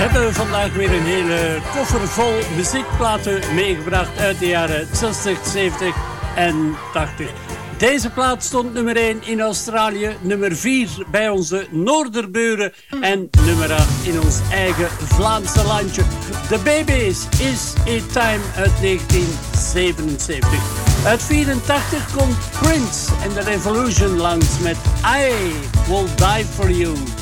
hebben vandaag weer een hele koffer vol muziekplaten meegebracht uit de jaren 60, 70 en 80. Deze plaat stond nummer 1 in Australië, nummer 4 bij onze Noorderburen en nummer 8 in ons eigen Vlaamse landje. The Babies is a Time uit 1977. Uit 84 komt Prince en The Revolution langs met I Will Die For You.